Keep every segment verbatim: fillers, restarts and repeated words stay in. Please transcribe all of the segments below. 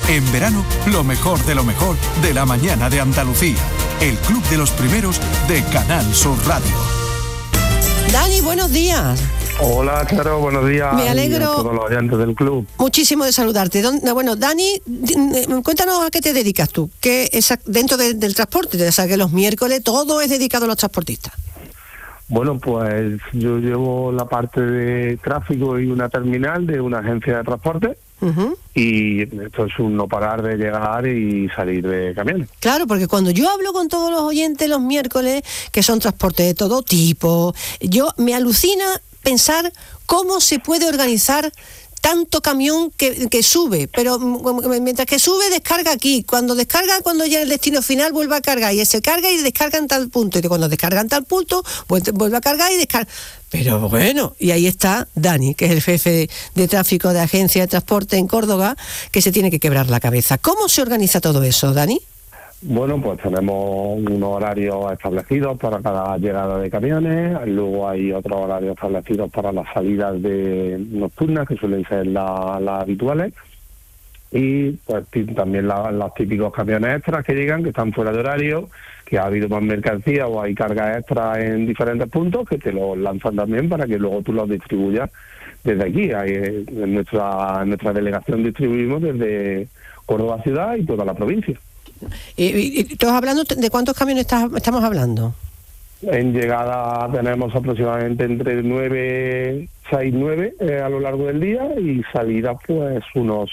En verano, lo mejor de lo mejor de la mañana de Andalucía. El Club de los Primeros de Canal Sur Radio. Dani, buenos días. Hola, Charo, buenos días. Me alegro a todos los oyentes del club. Muchísimo de saludarte. ¿Dónde, bueno, Dani, cuéntanos a qué te dedicas tú. ¿Qué es dentro de, del transporte? Ya sabes que los miércoles todo es dedicado a los transportistas. Bueno, pues yo llevo la parte de tráfico y una terminal de una agencia de transporte. Uh-huh. Y esto es un no parar de llegar y salir de camiones. Claro, porque cuando yo hablo con todos los oyentes los miércoles, que son transportes de todo tipo, yo me alucina pensar cómo se puede organizar tanto camión que, que sube, pero mientras que sube descarga aquí, cuando descarga, cuando llega el destino final vuelve a cargar, y se carga y descarga en tal punto, y cuando descarga en tal punto vuelve a cargar y descarga. Pero bueno, y ahí está Dani, que es el jefe de, de tráfico de agencia de transporte en Córdoba, que se tiene que quebrar la cabeza. ¿Cómo se organiza todo eso, Dani? Bueno, pues tenemos unos horarios establecidos para cada llegada de camiones, luego hay otros horarios establecidos para las salidas de nocturnas, que suelen ser las la habituales, y pues también la, los típicos camiones extras que llegan, que están fuera de horario, que ha habido más mercancía o hay cargas extras en diferentes puntos, que te los lanzan también para que luego tú los distribuyas desde aquí. Hay, en, nuestra, en nuestra delegación distribuimos desde Córdoba ciudad y toda la provincia. ¿Y, y estás hablando de cuántos camiones estás, estamos hablando? En llegada tenemos aproximadamente entre nueve, seis, nueve eh, a lo largo del día, y salida pues unos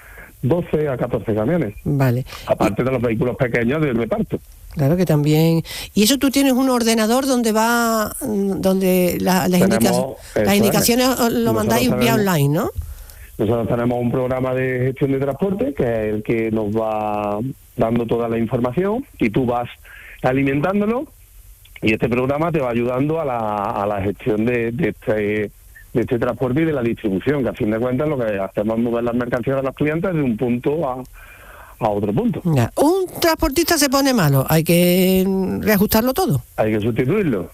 doce a catorce camiones. Vale. Aparte y, de los vehículos pequeños del reparto. Claro que también. Y eso tú tienes un ordenador donde va, donde la, las, indica, las indicaciones es. Lo mandáis vía online, ¿no? Nosotros tenemos un programa de gestión de transporte que es el que nos va dando toda la información y tú vas alimentándolo, y este programa te va ayudando a la, a la gestión de, de, este, de este transporte y de la distribución, que a fin de cuentas lo que hacemos es mover las mercancías a los clientes de un punto a, a otro punto. Ya. Un transportista se pone malo, hay que reajustarlo todo. Hay que sustituirlo.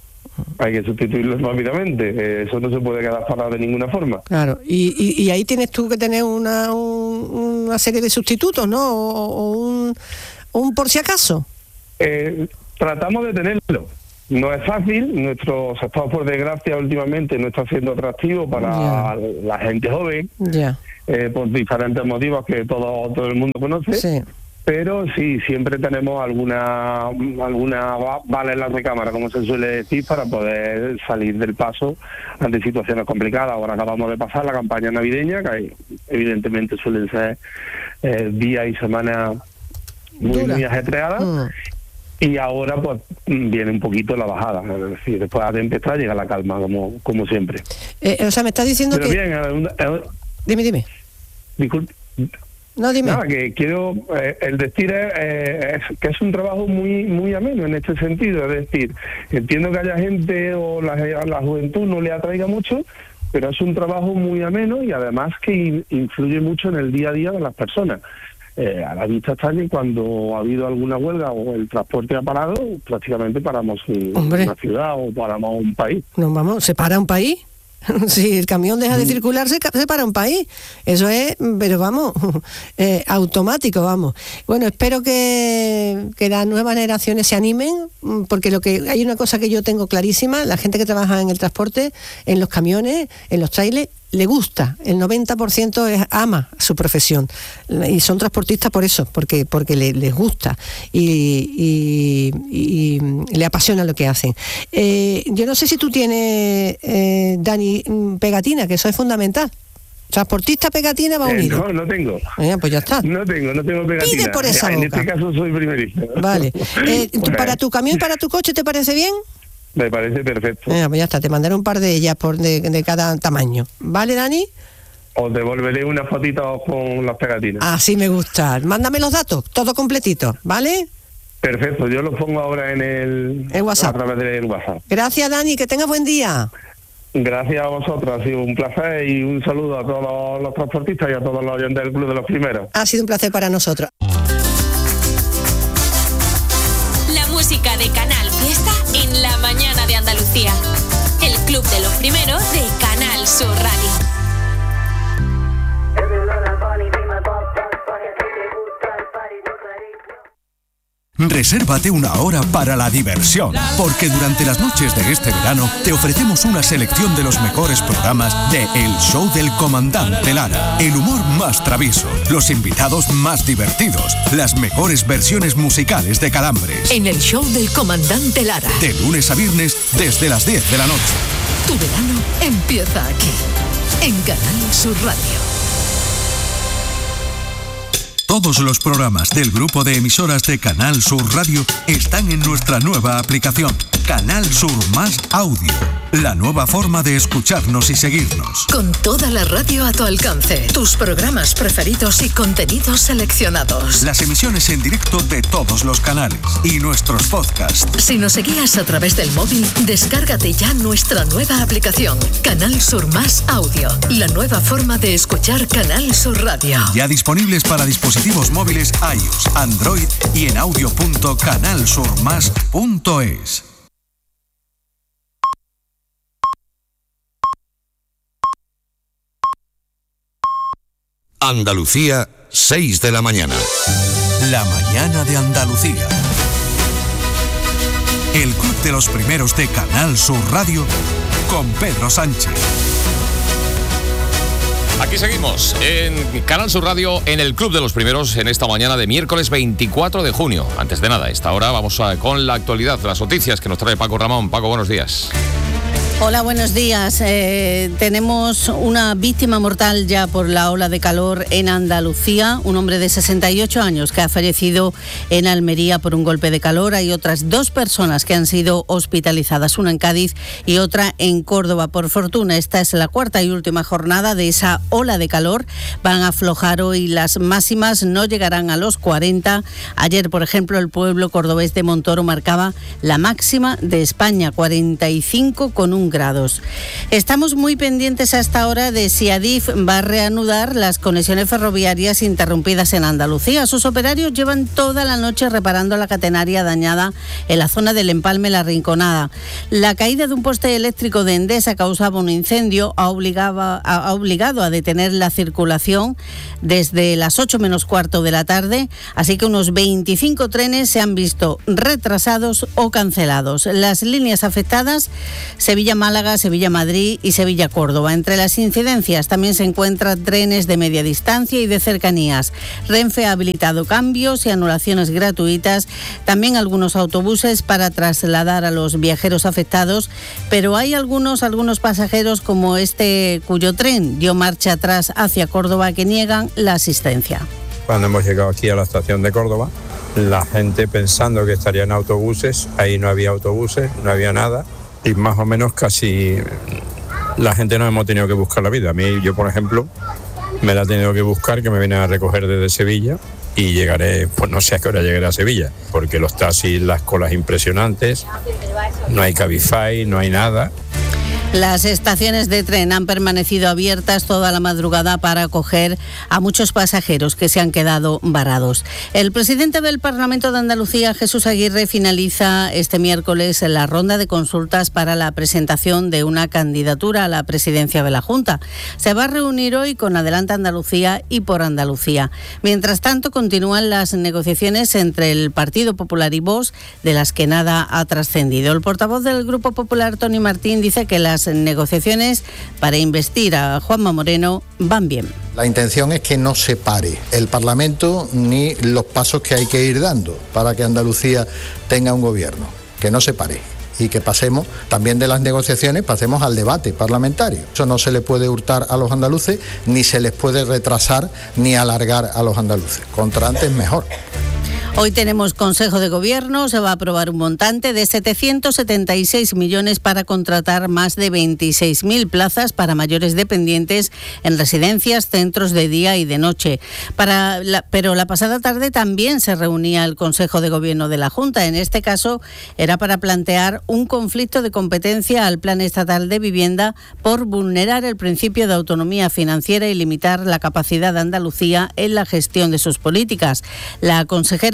Hay que sustituirlo rápidamente, eso no se puede quedar parado de ninguna forma. Claro, y, y, y ahí tienes tú que tener una, un, una serie de sustitutos, ¿no? O, o un, un por si acaso. Eh, tratamos de tenerlo. No es fácil, nuestro sector, por desgracia, últimamente no está siendo atractivo para yeah. la gente joven, yeah. eh, por diferentes motivos que todo, todo el mundo conoce. Sí. Pero sí, siempre tenemos alguna alguna bala en la recámara, como se suele decir, para poder salir del paso ante situaciones complicadas. Ahora acabamos de pasar la campaña navideña, que evidentemente suelen ser eh, días y semanas muy, muy ajetreadas. Mm. Y ahora pues viene un poquito la bajada, es decir, después de la tempestad llega la calma, como como siempre. Eh, o sea, me estás diciendo Pero que... bien, eh, un, eh, dime, dime. Disculpe. No, dime. Nada, que quiero, eh, el decir es, eh, es que es un trabajo muy muy ameno en este sentido, es decir, entiendo que haya gente o la, la juventud no le atraiga mucho, pero es un trabajo muy ameno y además que in, influye mucho en el día a día de las personas. Eh, a la vista está que cuando ha habido alguna huelga o el transporte ha parado, prácticamente paramos Hombre. una ciudad o paramos un país. No, vamos, ¿se para un país? Si el camión deja de circular, se, se para un país. Eso es, pero vamos, eh, automático, vamos. Bueno, espero que, que las nuevas generaciones se animen, porque lo que hay una cosa que yo tengo clarísima, la gente que trabaja en el transporte, en los camiones, en los trailers, le gusta, el noventa por ciento es, ama su profesión, y son transportistas por eso, porque porque le, les gusta y, y, y, y le apasiona lo que hacen. Eh, yo no sé si tú tienes, eh, Dani, pegatina, que eso es fundamental. Transportista, pegatina, va unido. Eh, no, no tengo. Eh, pues ya está. No tengo, no tengo pegatina. Pide por esa en boca. este caso soy primerista. Vale. Eh, bueno. ¿Para tu camión, para tu coche, te parece bien? Me parece perfecto. Eh, pues ya está, te mandaré un par de ellas por de, de cada tamaño. ¿Vale, Dani? Os devolveré unas fotitos con las pegatinas. Así me gusta. Mándame los datos, todo completito, ¿vale? Perfecto, yo los pongo ahora en el, el WhatsApp. A través del WhatsApp. Gracias, Dani, que tengas buen día. Gracias a vosotros, ha sido un placer, y un saludo a todos los, los transportistas y a todos los oyentes del Club de los Primeros. Ha sido un placer para nosotros. La música de Canal Fiesta en la mañana de Andalucía. El Club de los Primeros de Canal Sur Radio. Resérvate una hora para la diversión, porque durante las noches de este verano te ofrecemos una selección de los mejores programas de El Show del Comandante Lara. El humor más travieso, los invitados más divertidos, las mejores versiones musicales de Calambres. En El Show del Comandante Lara. De lunes a viernes desde las diez de la noche. Tu verano empieza aquí, en Canal Sur Radio. Todos los programas del grupo de emisoras de Canal Sur Radio están en nuestra nueva aplicación, Canal Sur Más Audio, la nueva forma de escucharnos y seguirnos. Con toda la radio a tu alcance, tus programas preferidos y contenidos seleccionados. Las emisiones en directo de todos los canales y nuestros podcasts. Si nos seguías a través del móvil, descárgate ya nuestra nueva aplicación, Canal Sur Más Audio, la nueva forma de escuchar Canal Sur Radio. Ya disponibles para dispositivos móviles iOS, Android y en audio punto canal sur más punto es. Andalucía, seis de la mañana. La mañana de Andalucía. El club de los primeros de Canal Sur Radio con Pedro Sánchez. Aquí seguimos en Canal Sur Radio, en el Club de los Primeros, en esta mañana de miércoles veinticuatro de junio. Antes de nada, a esta hora vamos a, con la actualidad, las noticias que nos trae Paco Ramón. Paco, buenos días. Hola, buenos días. Eh, tenemos una víctima mortal ya por la ola de calor en Andalucía, un hombre de sesenta y ocho años que ha fallecido en Almería por un golpe de calor. Hay otras dos personas que han sido hospitalizadas, una en Cádiz y otra en Córdoba. Por fortuna, esta es la cuarta y última jornada de esa ola de calor. Van a aflojar hoy, las máximas no llegarán a los cuarenta. Ayer, por ejemplo, el pueblo cordobés de Montoro marcaba la máxima de España, cuarenta y cinco con un grados. Estamos muy pendientes a esta hora de si Adif va a reanudar las conexiones ferroviarias interrumpidas en Andalucía. Sus operarios llevan toda la noche reparando la catenaria dañada en la zona del Empalme La Rinconada. La caída de un poste eléctrico de Endesa causaba un incendio, ha obligado, ha obligado a detener la circulación desde las ocho menos cuarto de la tarde, así que unos veinticinco trenes se han visto retrasados o cancelados. Las líneas afectadas, Sevilla-Málaga, Sevilla-Madrid y Sevilla-Córdoba. Entre las incidencias también se encuentran trenes de media distancia y de cercanías. Renfe ha habilitado cambios y anulaciones gratuitas, también algunos autobuses para trasladar a los viajeros afectados, pero hay algunos, algunos pasajeros como este cuyo tren dio marcha atrás hacia Córdoba que niegan la asistencia. Cuando hemos llegado aquí a la estación de Córdoba, la gente pensando que estarían autobuses, ahí no había autobuses, no había nada. Y más o menos casi la gente nos hemos tenido que buscar la vida. A mí, yo por ejemplo, me la he tenido que buscar, que me vienen a recoger desde Sevilla y llegaré, pues no sé a qué hora llegaré a Sevilla, porque los taxis, las colas impresionantes, no hay Cabify, no hay nada. Las estaciones de tren han permanecido abiertas toda la madrugada para acoger a muchos pasajeros que se han quedado varados. El presidente del Parlamento de Andalucía, Jesús Aguirre, finaliza este miércoles la ronda de consultas para la presentación de una candidatura a la presidencia de la Junta. Se va a reunir hoy con Adelante Andalucía y Por Andalucía. Mientras tanto, continúan las negociaciones entre el Partido Popular y Vox, de las que nada ha trascendido. El portavoz del Grupo Popular, Tony Martín, dice que las negociaciones para investir a Juanma Moreno van bien. La intención es que no se pare el Parlamento ni los pasos que hay que ir dando para que Andalucía tenga un gobierno, que no se pare y que pasemos también de las negociaciones, pasemos al debate parlamentario. Eso no se le puede hurtar a los andaluces, ni se les puede retrasar ni alargar a los andaluces. Contra antes mejor. Hoy tenemos Consejo de Gobierno, se va a aprobar un montante de setecientos setenta y seis millones para contratar más de veintiséis mil plazas para mayores dependientes en residencias, centros de día y de noche. Para la, pero la pasada tarde también se reunía el Consejo de Gobierno de la Junta. En este caso era para plantear un conflicto de competencia al Plan Estatal de Vivienda por vulnerar el principio de autonomía financiera y limitar la capacidad de Andalucía en la gestión de sus políticas. La consejera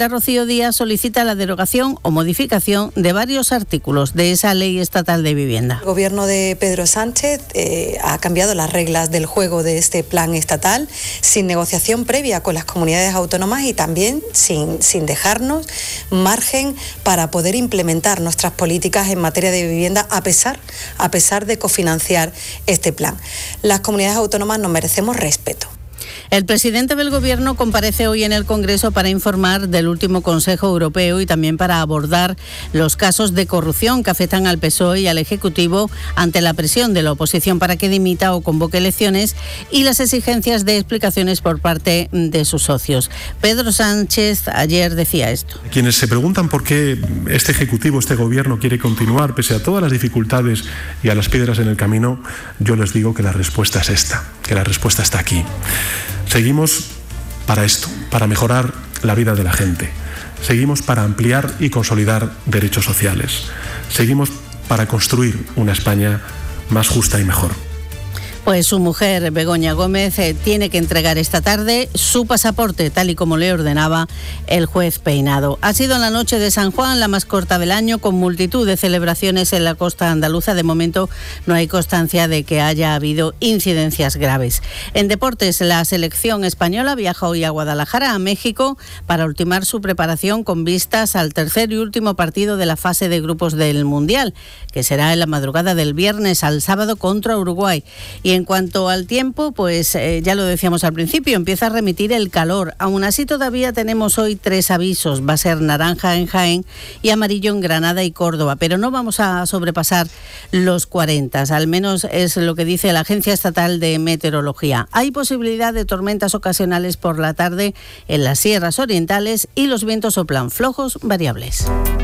Rocío Díaz solicita la derogación o modificación de varios artículos de esa ley estatal de vivienda. El gobierno de Pedro Sánchez eh, ha cambiado las reglas del juego de este plan estatal sin negociación previa con las comunidades autónomas y también sin, sin dejarnos margen para poder implementar nuestras políticas en materia de vivienda a pesar, a pesar de cofinanciar este plan. Las comunidades autónomas nos merecemos respeto. El presidente del Gobierno comparece hoy en el Congreso para informar del último Consejo Europeo y también para abordar los casos de corrupción que afectan al P S O E y al Ejecutivo ante la presión de la oposición para que dimita o convoque elecciones y las exigencias de explicaciones por parte de sus socios. Pedro Sánchez ayer decía esto. Quienes se preguntan por qué este Ejecutivo, este Gobierno quiere continuar pese a todas las dificultades y a las piedras en el camino, yo les digo que la respuesta es esta, que la respuesta está aquí. Seguimos para esto, para mejorar la vida de la gente. Seguimos para ampliar y consolidar derechos sociales. Seguimos para construir una España más justa y mejor. Pues su mujer, Begoña Gómez, eh, tiene que entregar esta tarde su pasaporte, tal y como le ordenaba el juez Peinado. Ha sido la noche de San Juan, la más corta del año, con multitud de celebraciones en la costa andaluza. De momento no hay constancia de que haya habido incidencias graves. En deportes, la selección española viaja hoy a Guadalajara, a México, para ultimar su preparación con vistas al tercer y último partido de la fase de grupos del Mundial, que será en la madrugada del viernes al sábado contra Uruguay. Y en cuanto al tiempo, pues eh, ya lo decíamos al principio, empieza a remitir el calor. Aún así todavía tenemos hoy tres avisos. Va a ser naranja en Jaén y amarillo en Granada y Córdoba, pero no vamos a sobrepasar los cuarenta, al menos es lo que dice la Agencia Estatal de Meteorología. Hay posibilidad de tormentas ocasionales por la tarde en las sierras orientales y los vientos soplan flojos variables.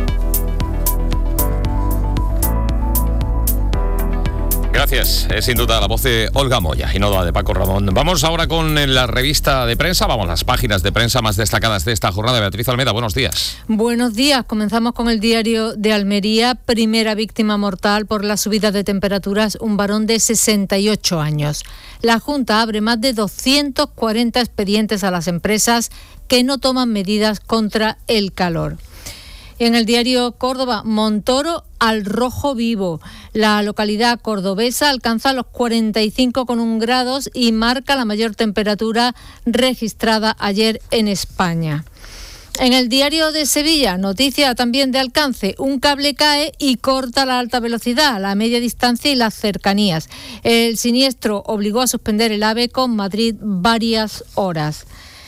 Gracias, es sin duda la voz de Olga Moya y no la de Paco Ramón. Vamos ahora con la revista de prensa, vamos, las páginas de prensa más destacadas de esta jornada. Beatriz Almeda, buenos días. Buenos días, comenzamos con el Diario de Almería. Primera víctima mortal por la subida de temperaturas, un varón de sesenta y ocho años. La Junta abre más de doscientos cuarenta expedientes a las empresas que no toman medidas contra el calor. En el diario Córdoba, Montoro al rojo vivo. La localidad cordobesa alcanza los cuarenta y cinco coma uno grados y marca la mayor temperatura registrada ayer en España. En el diario de Sevilla, noticia también de alcance, un cable cae y corta la alta velocidad, la media distancia y las cercanías. El siniestro obligó a suspender el AVE con Madrid varias horas.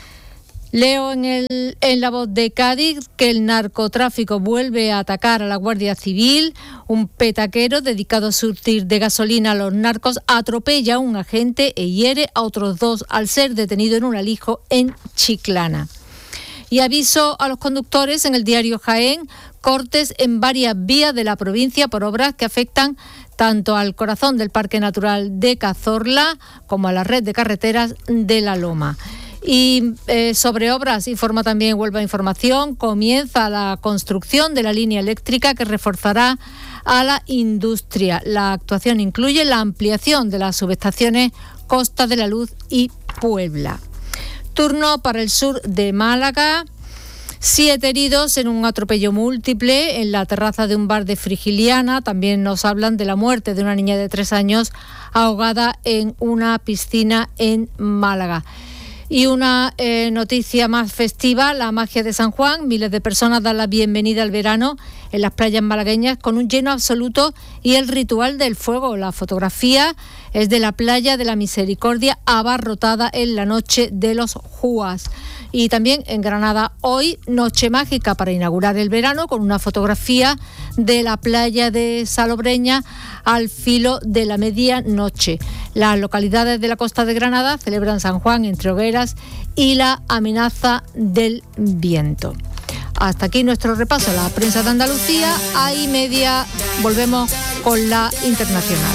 Leo en, el, en La Voz de Cádiz que el narcotráfico vuelve a atacar a la Guardia Civil. Un petaquero dedicado a surtir de gasolina a los narcos atropella a un agente e hiere a otros dos al ser detenido en un alijo en Chiclana. Y aviso a los conductores en el diario Jaén, cortes en varias vías de la provincia por obras que afectan tanto al corazón del Parque Natural de Cazorla como a la red de carreteras de La Loma. Y eh, sobre obras, informa también Huelva Información, comienza la construcción de la línea eléctrica que reforzará a la industria. La actuación incluye la ampliación de las subestaciones Costa de la Luz y Puebla. Turno para el sur de Málaga. Siete heridos en un atropello múltiple en la terraza de un bar de Frigiliana. También nos hablan de la muerte de una niña de tres años ahogada en una piscina en Málaga. Y una eh, noticia más festiva, la magia de San Juan. Miles de personas dan la bienvenida al verano en las playas malagueñas con un lleno absoluto y el ritual del fuego. La fotografía es de la playa de la Misericordia abarrotada en la noche de los Juas. Y también en Granada hoy, noche mágica para inaugurar el verano con una fotografía de la playa de Salobreña al filo de la medianoche. Las localidades de la costa de Granada celebran San Juan entre hogueras y la amenaza del viento. Hasta aquí nuestro repaso a la prensa de Andalucía. A y media volvemos con la internacional.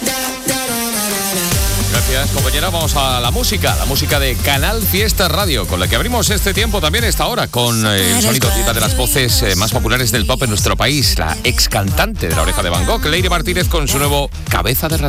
Gracias, compañera. Vamos a la música, la música de Canal Fiesta Radio, con la que abrimos este tiempo también esta hora, con eh, el sonido de las voces eh, más populares del pop en nuestro país, la ex cantante de La Oreja de Van Gogh, Leire Martínez, con su nuevo Cabeza de Ratón.